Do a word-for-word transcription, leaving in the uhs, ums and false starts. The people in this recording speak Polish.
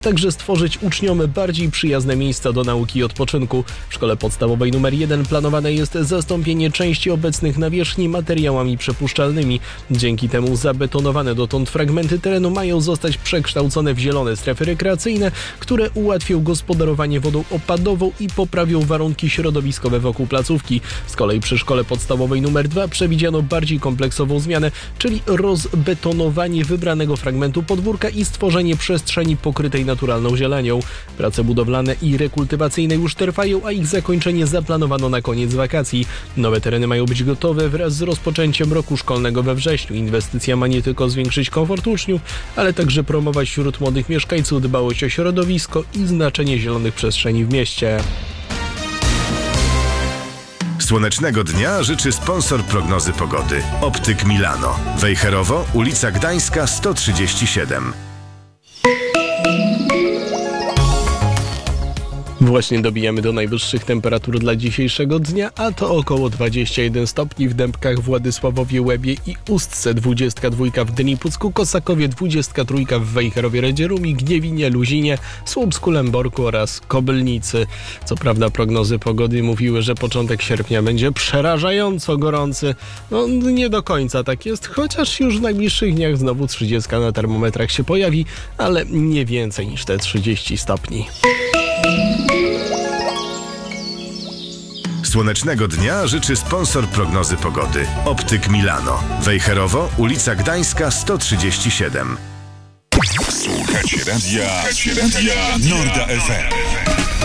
także stworzyć uczniom bardziej przyjazne miejsca do nauki i odpoczynku. W szkole podstawowej numer jeden planowane jest zastąpienie części obecnych nawierzchni materiałami przepuszczalnymi. Dzięki temu zabetonowane dotąd fragmenty terenu mają zostać przekształcone w zielone strefy rekreacyjne, które ułatwią gospodarowanie wodą opadową i poprawią warunki środowiskowe wokół placówki. Z kolei przy szkole podstawowej numer dwa przewidziano bardziej kompleksową zmianę, czyli rozbetonowanie wybranego fragmentu podwórka i stworzenie przestrzeni pokrytej naturalną zielenią. Prace budowlane i rekultywacyjne już trwają, a ich zakończenie zaplanowano na koniec wakacji. Nowe tereny mają być gotowe wraz z rozpoczęciem roku szkolnego we wrześniu. Inwestycja ma nie tylko zwiększyć komfort uczniów, ale także promować wśród młodych mieszkańców dbałość o środowisko i znaczenie zielonych przestrzeni w mieście. Słonecznego dnia życzy sponsor prognozy pogody. Optyk Milano. Wejherowo, ulica Gdańska sto trzydzieści siedem. Właśnie dobijamy do najwyższych temperatur dla dzisiejszego dnia, a to około dwadzieścia jeden stopni w Dębkach, Władysławowie, Łebie i Ustce, dwadzieścia dwa w Gdyni, Pucku, Kosakowie, dwadzieścia trzy w Wejherowie, Redzierumi, Gniewinie, Luzinie, Słupsku, Lęborku oraz Kobylnicy. Co prawda prognozy pogody mówiły, że początek sierpnia będzie przerażająco gorący. No nie do końca tak jest, chociaż już w najbliższych dniach znowu trzydzieści na termometrach się pojawi, ale nie więcej niż te trzydzieści stopni. Słonecznego dnia życzy sponsor prognozy pogody. Optyk Milano. Wejherowo, ulica Gdańska sto trzydzieści siedem. Słuchacie radia, Słuchacie radia Norda F M.